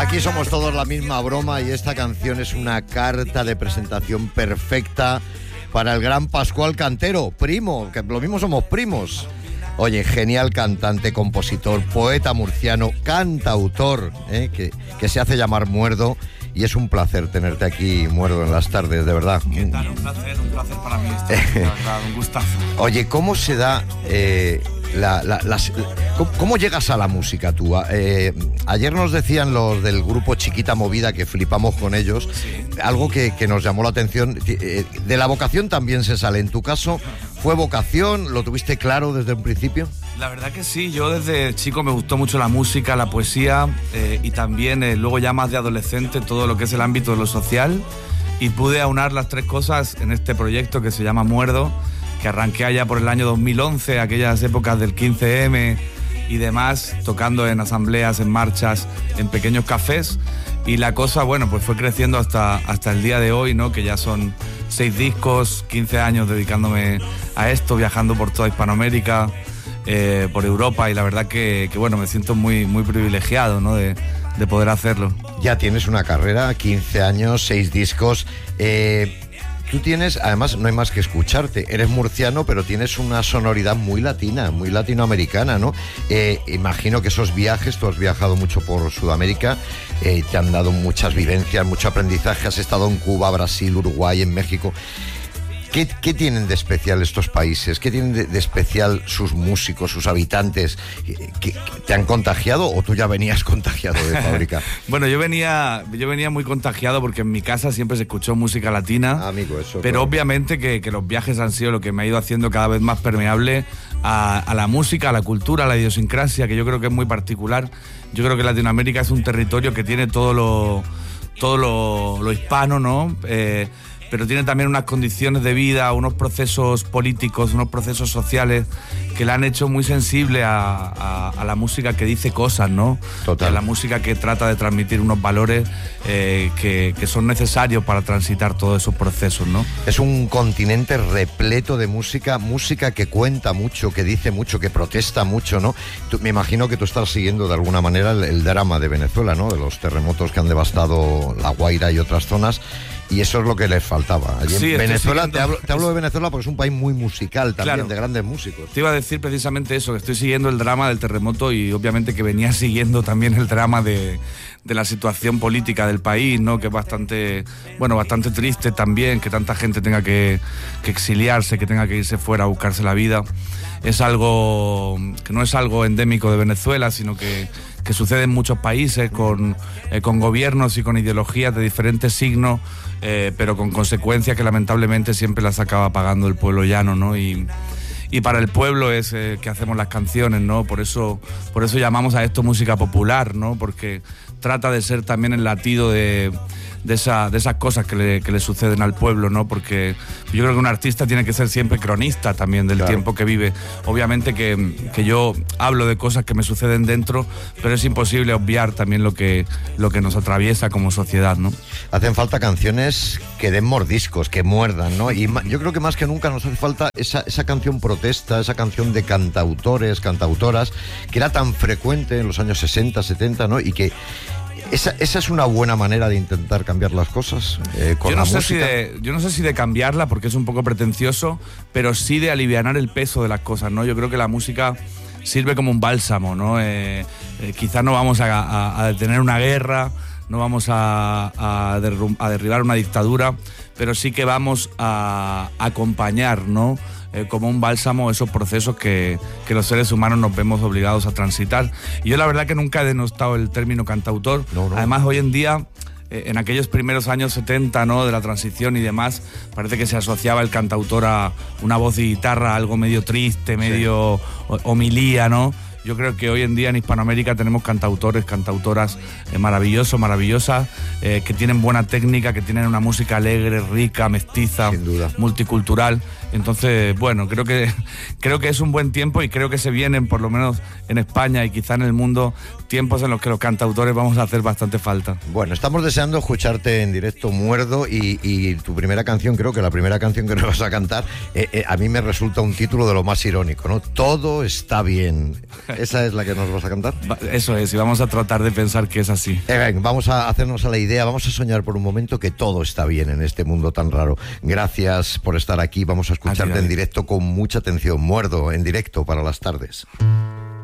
Aquí somos todos la misma broma y esta canción es una carta de presentación perfecta para el gran Pascual Cantero, primo, que lo mismo somos primos. Oye, genial cantante, compositor, poeta murciano, cantautor, que se hace llamar Muerdo. Y es un placer tenerte aquí, Muerdo, en las tardes, de verdad. ¿Qué tal? Un placer para mí esto, de verdad, un gustazo. Oye, ¿cómo se da ¿cómo llegas a la música tú? Ayer nos decían los del grupo Chiquita Movida, que flipamos con ellos, sí. Algo que nos llamó la atención. De la vocación también se sale. En tu caso, ¿fue vocación? ¿Lo tuviste claro desde un principio? La verdad que sí, yo desde chico me gustó mucho la música, la poesía y también luego ya más de adolescente todo lo que es el ámbito de lo social, y pude aunar las tres cosas en este proyecto que se llama Muerdo, que arranqué allá por el año 2011, aquellas épocas del 15M y demás, tocando en asambleas, en marchas, en pequeños cafés, y la cosa, bueno, pues fue creciendo hasta el día de hoy, ¿no? Que ya son 6 discos, 15 años dedicándome a esto, viajando por toda Hispanoamérica, por Europa, y la verdad que bueno, me siento muy, muy privilegiado, ¿no? de poder hacerlo. Ya tienes una carrera, 15 años, 6 discos. Tú tienes, además no hay más que escucharte, eres murciano, pero tienes una sonoridad muy latina, muy latinoamericana, ¿no? Imagino que esos viajes, tú has viajado mucho por Sudamérica, te han dado muchas vivencias, mucho aprendizaje, has estado en Cuba, Brasil, Uruguay, en México. ¿Qué tienen de especial estos países? ¿Qué tienen de especial sus músicos, sus habitantes? ¿Te han contagiado o tú ya venías contagiado de fábrica? Bueno, yo venía muy contagiado porque en mi casa siempre se escuchó música latina. Amigo, eso. Pero obviamente que los viajes han sido lo que me ha ido haciendo cada vez más permeable a la música, a la cultura, a la idiosincrasia, que yo creo que es muy particular. Yo creo que Latinoamérica es un territorio que tiene todo lo hispano, ¿no? Pero tiene también unas condiciones de vida, unos procesos políticos, unos procesos sociales que la han hecho muy sensible a la música que dice cosas, ¿no? Total. A la música que trata de transmitir unos valores que son necesarios para transitar todos esos procesos, ¿no? Es un continente repleto de música que cuenta mucho, que dice mucho, que protesta mucho, ¿no? Me imagino que tú estás siguiendo de alguna manera el drama de Venezuela, ¿no? De los terremotos que han devastado La Guaira y otras zonas. Y eso es lo que les faltaba. Allí sí, en Venezuela, siguiendo... te hablo de Venezuela porque es un país muy musical también, claro, de grandes músicos. Te iba a decir precisamente eso, que estoy siguiendo el drama del terremoto y obviamente que venía siguiendo también el drama de la situación política del país, ¿no? Que es bastante triste también, que tanta gente tenga que exiliarse, que tenga que irse fuera a buscarse la vida. Es algo que no es algo endémico de Venezuela, sino que sucede en muchos países con gobiernos y con ideologías de diferentes signos, pero con consecuencias que lamentablemente siempre las acaba pagando el pueblo llano, ¿no? Y para el pueblo es que hacemos las canciones, ¿no? Por eso llamamos a esto música popular, ¿no? Porque trata de ser también el latido de esas cosas que le suceden al pueblo, ¿no? Porque yo creo que un artista tiene que ser siempre cronista también del tiempo que vive. Obviamente que yo hablo de cosas que me suceden dentro, pero es imposible obviar también lo que nos atraviesa como sociedad, ¿no? Hacen falta canciones que den mordiscos, que muerdan, ¿no? Y yo creo que más que nunca nos hace falta esa canción protesta, esa canción de cantautores, cantautoras, que era tan frecuente en los años 60, 70, ¿no? Y que esa es una buena manera de intentar cambiar las cosas con la música. Yo no sé si de cambiarla, porque es un poco pretencioso, pero sí de alivianar el peso de las cosas, ¿no? Yo creo que la música sirve como un bálsamo, ¿no? Quizás no vamos a detener una guerra, no vamos a derribar una dictadura, pero sí que vamos a acompañar, ¿no? Como un bálsamo esos procesos que los seres humanos nos vemos obligados a transitar. Y yo la verdad que nunca he denostado el término cantautor. No. Además, hoy en día, en aquellos primeros años 70, ¿no? De la transición y demás, parece que se asociaba el cantautor a una voz y guitarra, algo medio triste, medio homilía, ¿no? Yo creo que hoy en día en Hispanoamérica tenemos cantautores, cantautoras maravillosos, maravillosas, que tienen buena técnica, que tienen una música alegre, rica, mestiza, sin duda, multicultural. Entonces, bueno, creo que es un buen tiempo y creo que se vienen, por lo menos en España y quizá en el mundo, tiempos en los que los cantautores vamos a hacer bastante falta. Bueno, estamos deseando escucharte en directo, Muerdo, y tu primera canción, creo que la primera canción que nos vas a cantar, a mí me resulta un título de lo más irónico, ¿no? Todo está bien. ¿Esa es la que nos vas a cantar? Eso es, y vamos a tratar de pensar que es así. Ven, vamos a hacernos a la idea, vamos a soñar por un momento que todo está bien en este mundo tan raro. Gracias por estar aquí, vamos a escucharte en directo con mucha atención. Muerdo en directo para las tardes.